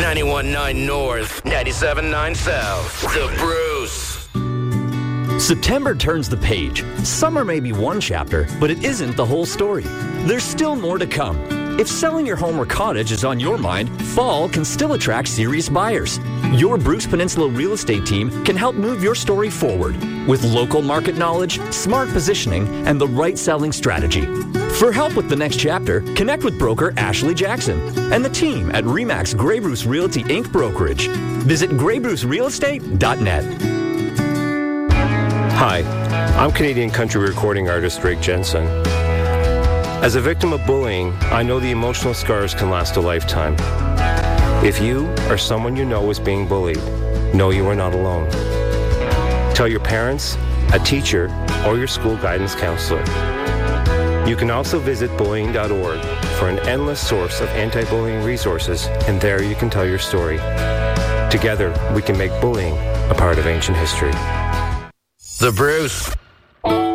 91.9 North, 97.9 South. The Bruce. September turns the page. Summer may be one chapter, but it isn't the whole story. There's still more to come. If selling your home or cottage is on your mind, fall can still attract serious buyers. Your Bruce Peninsula real estate team can help move your story forward with local market knowledge, smart positioning, and the right selling strategy. For help with the next chapter, connect with broker Ashley Jackson and the team at RE/MAX Grey Bruce Realty Inc. Brokerage. Visit graybrucerealestate.net. Hi, I'm Canadian country recording artist Drake Jensen. As a victim of bullying, I know the emotional scars can last a lifetime. If you or someone you know is being bullied, know you are not alone. Tell your parents, a teacher, or your school guidance counselor. You can also visit bullying.org for an endless source of anti-bullying resources, and there you can tell your story. Together, we can make bullying a part of ancient history. The Bruce.